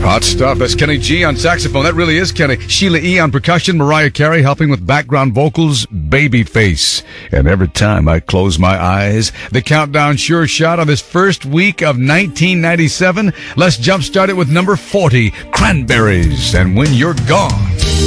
Hot stuff. That's Kenny G on saxophone. That really is Kenny. Sheila E. on percussion. Mariah Carey helping with background vocals. Babyface. And every time I close my eyes, the countdown sure shot on this first week of 1997. Let's jumpstart it with number 40, Cranberries, and When You're Gone.